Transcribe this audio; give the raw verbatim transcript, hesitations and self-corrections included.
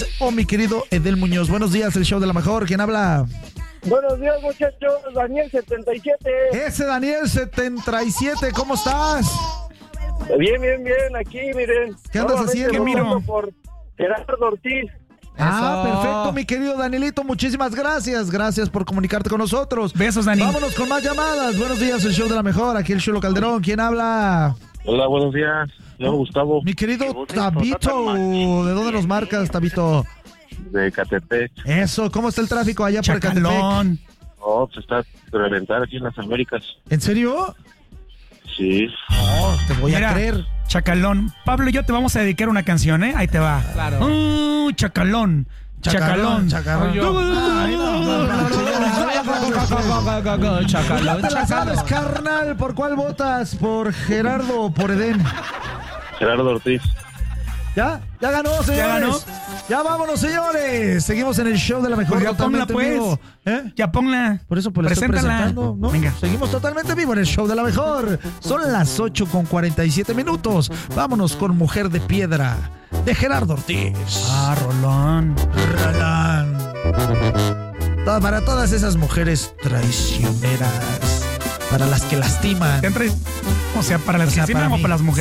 Oh, mi querido Edel Muñoz. Buenos días, el show de la mejor. ¿Quién habla? Buenos días, muchachos. Daniel setenta y siete. Ese Daniel setenta y siete, ¿cómo estás? Bien, bien, bien. Aquí, miren. ¿Qué andas haciendo? ¿Qué miro? Por Gerardo Ortiz. Ah, Eso. perfecto, mi querido Danielito. Muchísimas gracias. Gracias por comunicarte con nosotros. Besos, Dani. Vámonos con más llamadas. Buenos días, el show de la mejor. Aquí el Chulo Calderón. ¿Quién habla? Hola, buenos días. Yo, Gustavo, Mi querido Tabito. ¿De dónde nos marcas, Tabito? de Catepec. Eso, ¿cómo está el tráfico allá por Ecatepec? Chacalón. Oh, se está a reventar aquí en las Américas. ¿En serio? Sí. Oh, te voy Mira, a creer. Chacalón. Pablo y yo te vamos a dedicar una canción, ¿eh? Ahí te va. Claro. Uh, chacalón. Chacalón. Chacalón. Ay, no, no, no, no. Chacalón, ¿Ya te la sabes, chacalón. carnal? ¿Por cuál votas? ¿Por Gerardo o por Edén? Gerardo Ortiz. ¿Ya? ¿Ya ganó, señores? ¿Ya ganó? Ya vámonos, señores. Seguimos en el show de la mejor. Pues ya ponla, totalmente pues. en vivo. ¿Eh? Ya ponla. Por eso pues la estoy Preséntala. presentando, ¿no? Venga. Seguimos totalmente vivo en el show de la mejor. Son las ocho con cuarenta y siete minutos. Vámonos con Mujer de Piedra, de Gerardo Ortiz. Ah, Rolón. Rolán. Todo- Para todas esas mujeres traicioneras, para las que lastiman. ¿Te han traído? O sea, para las O sea, que para o mí. para las mujeres.